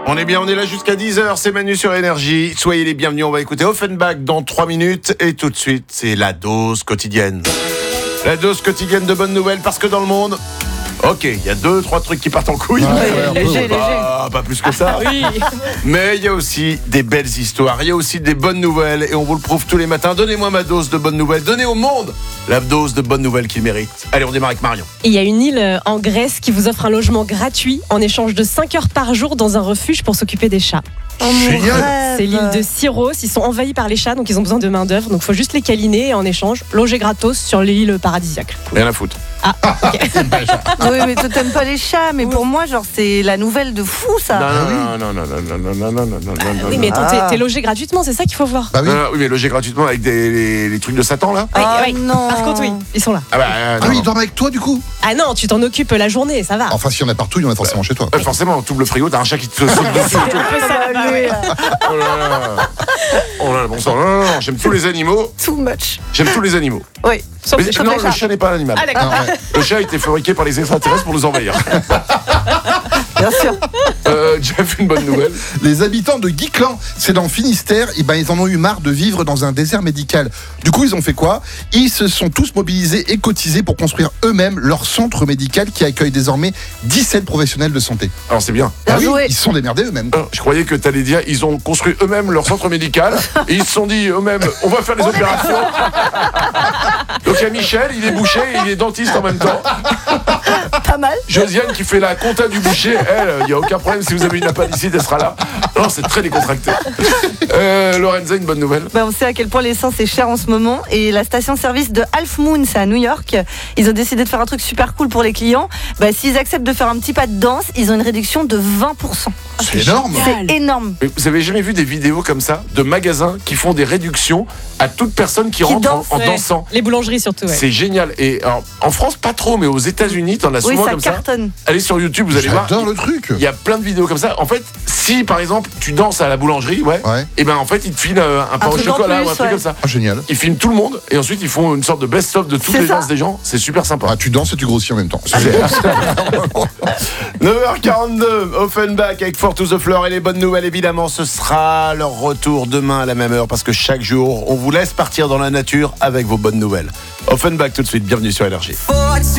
On est bien, on est là jusqu'à 10h, c'est Manu sur Énergie. Soyez les bienvenus, on va écouter Offenbach dans 3 minutes. Et tout de suite, c'est la dose quotidienne. La dose quotidienne de bonnes nouvelles, parce que dans le monde... Ok, il y a 2-3 trucs qui partent en couille. Léger. Pas plus que ça. Oui. Mais il y a aussi des belles histoires, il y a aussi des bonnes nouvelles. Et on vous le prouve tous les matins. Donnez-moi ma dose de bonnes nouvelles. Donnez au monde la dose de bonnes nouvelles qu'il mérite. Allez, on démarre avec Marion. Il y a une île en Grèce qui vous offre un logement gratuit en échange de 5 heures par jour dans un refuge pour s'occuper des chats. Génial. C'est l'île de Syros. Ils sont envahis par les chats, donc ils ont besoin de main d'œuvre. Donc il faut juste les câliner et en échange loger gratos sur l'île paradisiaque. Rien à foutre. Ah, ok. Oui, mais toi t'aimes pas les chats, mais pour moi, genre, c'est la nouvelle de fou, ça. Non. Oui, mais attends, t'es logé gratuitement, c'est ça qu'il faut voir. Bah oui. Oui, mais loger gratuitement avec les trucs de Satan, là. Oui. non. Par contre, oui, ils sont là. Ah oui, il dort avec toi du coup. Ah non, tu t'en occupes la journée, ça va. Enfin, s'il y en a partout, il y en a forcément chez toi. Forcément, tout le frigo, t'as un chat qui te saute dessus. C'est un peu ça, bah ouais. Oh là là. Oh là là, bon sang. Non, j'aime tous les animaux. Too much. J'aime tous les animaux. Oui. Sauf Mais les chats. non, le chat n'est pas un animal. Ah d'accord. Ah, ouais. Le chat a été fabriqué par les extraterrestres pour nous envahir. Bien sûr. Jeff, une bonne nouvelle. Les habitants de Guiclan, c'est dans le Finistère, et ils en ont eu marre de vivre dans un désert médical. Du coup, ils ont fait quoi ? Ils se sont tous mobilisés et cotisés pour construire eux-mêmes leur centre médical qui accueille désormais 17 professionnels de santé. Alors c'est bien. Bien joué. Ils se sont démerdés eux-mêmes. Je croyais que t'allais dire ils ont construit eux-mêmes leur centre médical et ils se sont dit eux-mêmes on va faire les opérations. Donc il y a Michel, il est boucher et il est dentiste en même temps. Pas mal. Josiane qui fait la compta du boucher, elle, il n'y a aucun problème, si vous avez une appendicite, elle sera là. Non, c'est très décontracté. Lorenza, une bonne nouvelle. On sait à quel point l'essence est chère en ce moment et la station-service de Half Moon, c'est à New York. Ils ont décidé de faire un truc super cool pour les clients. S'ils acceptent de faire un petit pas de danse, ils ont une réduction de 20%. C'est énorme. C'est énorme. Mais vous avez jamais vu des vidéos comme ça de magasins qui font des réductions à toute personne qui rentre danse, en Ouais. dansant? Les boulangeries surtout, ouais. C'est génial. Et alors, en France, pas trop, mais aux États-Unis, t'en as Oui, souvent ça comme ça. cartonne. Allez sur YouTube, vous allez voir. J'adore le truc. Il y a plein de vidéos comme ça. En fait, si par exemple tu danses à la boulangerie, Ouais. et ben en fait ils te filent un pain au truc en chocolat plus, ou un truc ouais. comme ça. Ah, génial. Ils filment tout le monde et ensuite ils font une sorte de best-of de toutes C'est les ça. danses des gens. C'est super sympa. Ah, tu danses et tu grossis en même temps. 9h42, Offenbach avec Fort to the Floor et les bonnes nouvelles évidemment, ce sera leur retour demain à la même heure parce que chaque jour on vous laisse partir dans la nature avec vos bonnes nouvelles. Offenbach tout de suite, bienvenue sur Énergie.